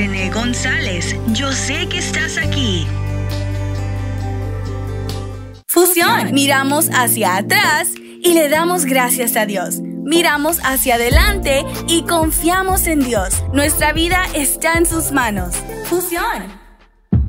René González. Yo sé que estás aquí. Fusión. Miramos hacia atrás y le damos gracias a Dios. Miramos hacia adelante y confiamos en Dios. Nuestra vida está en sus manos. Fusión.